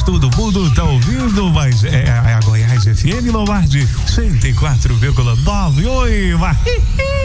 todo mundo tá ouvindo, mas é a Goiás FM Lombardi 104,9. Oi,